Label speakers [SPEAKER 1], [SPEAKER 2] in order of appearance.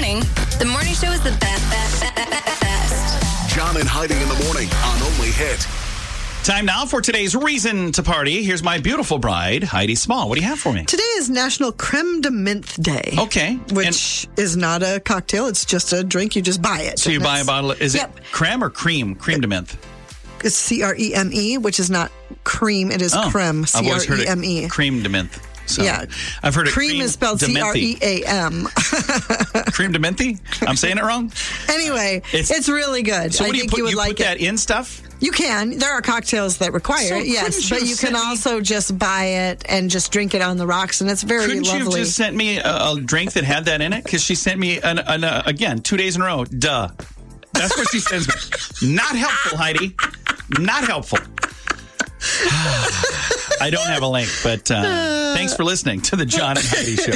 [SPEAKER 1] morning. The morning show is the best.
[SPEAKER 2] John and Heidi in the morning on Only Hit.
[SPEAKER 3] Time now for today's reason to party. Here's my beautiful bride, Heidi Small. What do you have for me?
[SPEAKER 4] Today is National Creme de Menthe Day.
[SPEAKER 3] Okay.
[SPEAKER 4] Which is not a cocktail. It's just a drink. You just buy it.
[SPEAKER 3] So you buy a bottle. Is it creme or cream? Creme de menthe.
[SPEAKER 4] It's C-R-E-M-E, which is not cream. It is creme. C-R-E-M-E.
[SPEAKER 3] I've always heard it cream de menthe. So
[SPEAKER 4] yeah.
[SPEAKER 3] I've heard it
[SPEAKER 4] cream is spelled C-R-E-A-M.
[SPEAKER 3] Cream de menthe? I'm saying it wrong?
[SPEAKER 4] Anyway, it's really good.
[SPEAKER 3] So
[SPEAKER 4] I think you would like
[SPEAKER 3] put that in stuff?
[SPEAKER 4] You can. There are cocktails that require it, yes. But you can also just buy it and just drink it on the rocks, and it's very lovely.
[SPEAKER 3] Couldn't you have just sent me a drink that had that in it? Because she sent me, again, 2 days in a row, duh. That's what she sends me. Not helpful, Heidi. Not helpful. I don't have a link, but thanks for listening to the John and Heidi Show.